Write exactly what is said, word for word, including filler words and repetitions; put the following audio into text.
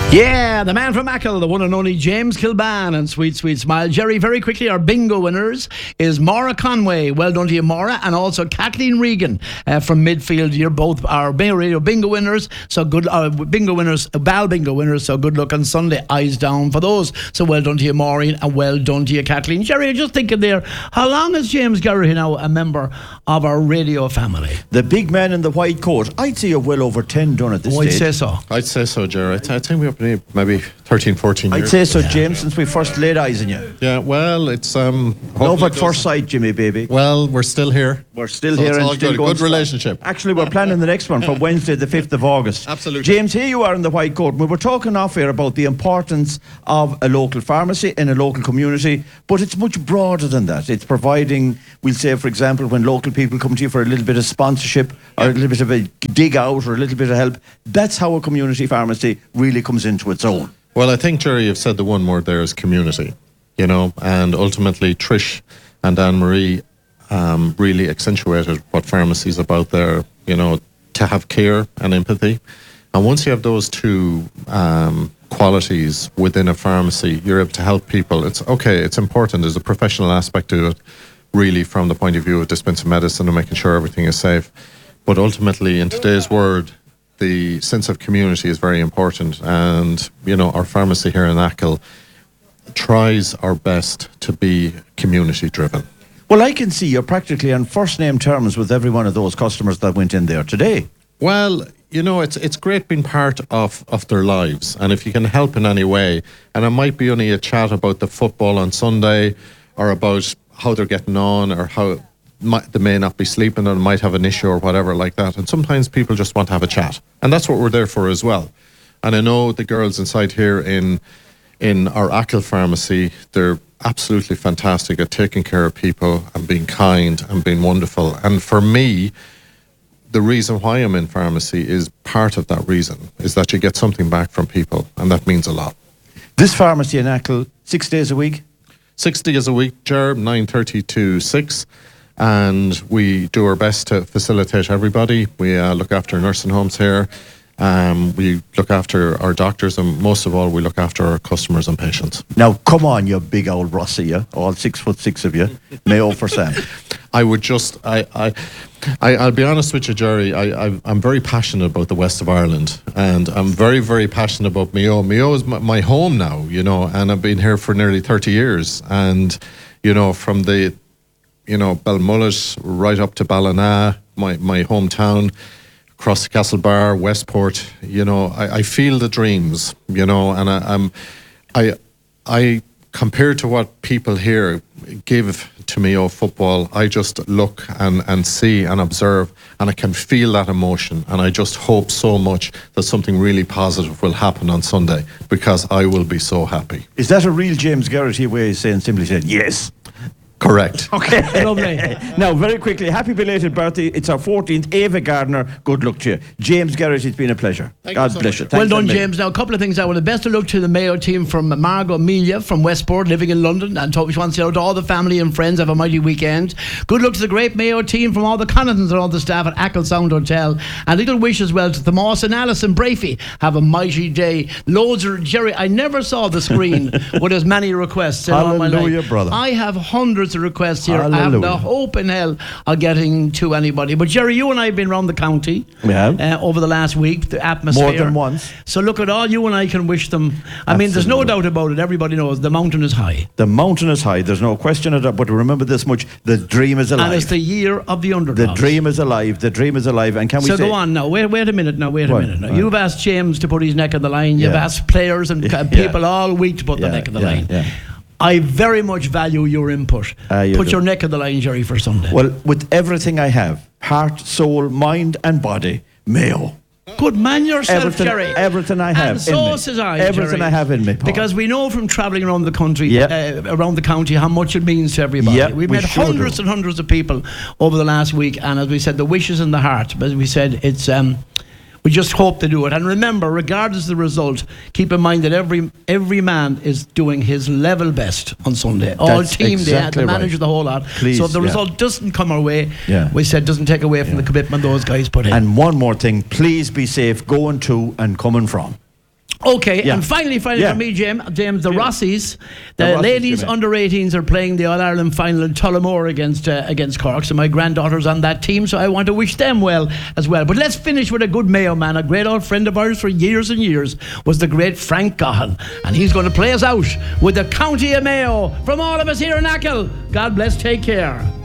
Yeah, the man from Achill, the one and only James Kilban, and Sweet Sweet Smile. Jerry, very quickly, our bingo winners is Maura Conway. Well done to you, Maura. And also Kathleen Regan uh, from Midfield. You're both our Bingo Radio bingo winners. So good, uh, bingo winners, uh, Bal bingo winners. So good luck on Sunday. Eyes down for those. So well done to you, Maureen, and well done to you, Kathleen. Jerry, I'm just thinking there, how long is James Geraghty now a member of our radio family? The big man in the white coat. I'd say you're well over ten done at this oh, stage. I'd say so. I'd say so, Jerry. I, th- I think we're up to maybe thirteen, fourteen years. I'd say so, James, since we first laid eyes on you. Yeah, well, it's... um. Love at first sight, Jimmy, baby. Well, we're still here. We're still so here it's and all still good. going Good strong. relationship. Actually, we're planning the next one for Wednesday, the fifth of August. Absolutely. James, here you are in the white coat. We were talking off air about the importance of a local pharmacy in a local community, but it's much broader than that. It's providing, we'll say, for example, when local people come to you for a little bit of sponsorship or a little bit of a dig out or a little bit of help, that's how a community pharmacy really comes into its own. Well, I think, Jerry, you've said the one word there is community, you know, and ultimately Trish and Anne-Marie um, really accentuated what pharmacy is about there, you know, to have care and empathy. And once you have those two um, qualities within a pharmacy, you're able to help people. It's okay, it's important. There's a professional aspect to it, really, from the point of view of dispensing medicine and making sure everything is safe. But ultimately, in today's world, the sense of community is very important. And, you know, our pharmacy here in Achill tries our best to be community driven. Well, I can see you're practically on first name terms with every one of those customers that went in there today. Well, you know, it's it's great being part of, of their lives. And if you can help in any way, and it might be only a chat about the football on Sunday or about how they're getting on or how might, they may not be sleeping or might have an issue or whatever like that. And sometimes people just want to have a chat. And that's what we're there for as well. And I know the girls inside here in in our Achill pharmacy, they're absolutely fantastic at taking care of people and being kind and being wonderful. And for me, the reason why I'm in pharmacy is part of that reason, is that you get something back from people, and that means a lot. This pharmacy in Achill, six days a week? Six days a week, Ger, nine thirty to six. And we do our best to facilitate everybody. We uh, look after nursing homes here. Um, we look after our doctors, and most of all, we look after our customers and patients. Now, come on, you big old Rossi, you, all six foot six of you. Mayo for Sam. I would just, I, I, I, I'll be honest with you, Jerry, I, I, I'm very passionate about the west of Ireland, and I'm very, very passionate about Mayo. Mayo is my, my home now, you know, and I've been here for nearly thirty years. And, you know, from the, you know, Belmullet right up to Ballina, my, my hometown, across the Castlebar, Westport, you know, I, I feel the dreams, you know, and I, I'm, I, I, compared to what people here give to me of football, I just look and, and see and observe, and I can feel that emotion, and I just hope so much that something really positive will happen on Sunday, because I will be so happy. Is that a real James Geraghty way of saying, simply saying, yes? Correct. Okay. Lovely. Now, very quickly, happy belated birthday. It's our fourteenth. Ava Gardner, good luck to you. James Geraghty, it's been a pleasure. Thank God you so bless much. you. Well Thanks done, a million. James. Now, a couple of things. I want the best of luck to the Mayo team from Margot Amelia from Westport, living in London, and Toby wants to say to all the family and friends, have a mighty weekend. Good luck to the great Mayo team from all the Connachtons and all the staff at Achill Sound Hotel. And little wish as well to the Moss and Alison Brafey. Have a mighty day. Loads of Jerry. I never saw the screen with as many requests in all my life. Hallelujah, brother. I have hundreds of requests here. I have Hallelujah. no hope in hell of getting to anybody. But Jerry, you and I have been around the county We have. uh, over the last week. The atmosphere. More than once. So look at all you and I can wish them. I mean, there's no Absolutely. doubt about it. Everybody knows the mountain is high. The mountain is high. There's no question of that. But remember this much: the dream is alive. And it's the year of the The underdogs. dream is alive. The dream is alive. And can we So say? go on now. Wait, wait a minute now. Wait a Right, minute now. right. You've asked James to put his neck on the line. You've Yeah. asked players and uh, Yeah. people all week to put Yeah, the neck on the yeah, line. yeah. I very much value your input. Ah, you put do. your neck on the line, Jerry, for Sunday. Well, with everything I have, heart, soul, mind, and body, Mayo. Good man yourself, Everything- Jerry. everything I have And so in me. says I, Everything Jerry. I have in me, Paul. Because we know from travelling around the country, Yep. uh, around the county, how much it means to everybody. Yep, We've we met sure hundreds do. and hundreds of people over the last week, and as we said, the wish is in the heart. As we said, it's um, we just hope to do it. And remember, regardless of the result, keep in mind that every every man is doing his level best on Sunday. All That's team day, exactly the manager, right. the whole lot. Please, so if the yeah. result doesn't come our way, Yeah. we said doesn't take away from the commitment those guys put in. And one more thing, please be safe going to and coming from. Okay, Yeah. and finally, finally Yeah. for me, James, James the Rossies, the, The Rossies, ladies Jimmy. under eighteens are playing the All Ireland final in Tullamore against uh, against Cork. So my granddaughter's on that team, so I want to wish them well as well. But let's finish with a good Mayo man, a great old friend of ours for years and years was the great Frank Gahan, and he's going to play us out with the County of Mayo from all of us here in Achill. God bless. Take care.